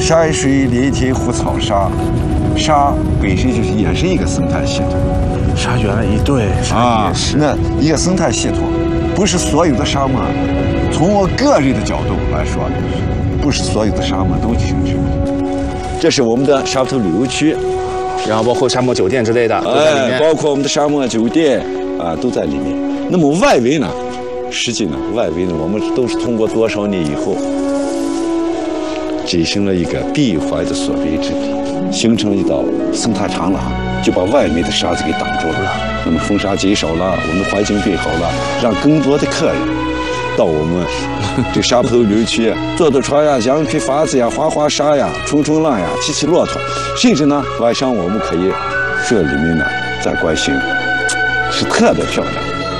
山水林田湖草沙，沙本身也是一个生态系统。 沙原来对，沙也是。 那一个生态系统，不是所有的沙漠，从我个人的角度来说，不是所有的沙漠都清澈。这是我们的沙头旅游区， 然后包括沙漠酒店之类的都在里面， 包括我们的沙漠酒店啊都在里面。那么外围呢，实际呢，外围呢，我们都是通过多少年以后，进行了一个闭环的锁闭制地，形成了一道生态长廊，就把外面的沙子给挡住了。那么风沙减少了，我们环境变好了，让更多的客人到我们这沙头旅游区坐坐船呀、养匹筏子呀、划划沙呀、冲冲浪呀、骑骑骆驼，甚至呢晚上我们可以这里面呢再观星，是特别漂亮。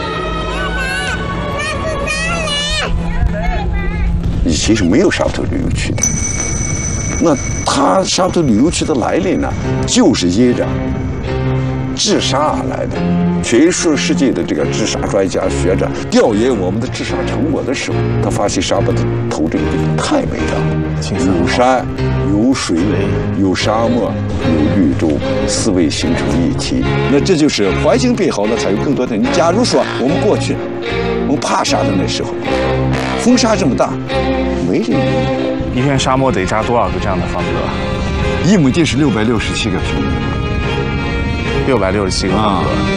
以前是没有沙头旅游区的，那它沙头旅游区的来历呢，就是因着治沙而来的。全世界的这个治沙专家学者调研我们的治沙成果的时候，他发现沙漠的头这个地方太美了，有山有水有沙漠有绿洲，四位形成一体。那这就是环境变好了，才有更多的。你假如说我们过去我们怕沙的那时候，风沙这么大，没人理。 一片沙漠得扎多少个这样的房子？ 一亩地是667个平米， 667个房子。